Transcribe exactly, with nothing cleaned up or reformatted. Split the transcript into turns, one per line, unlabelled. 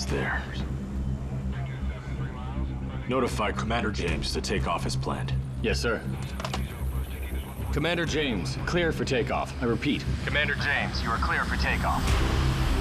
almost there. Notify Commander James to take off as planned.
Yes, sir. Commander James, clear for takeoff. I repeat.
Commander James, you are clear for takeoff.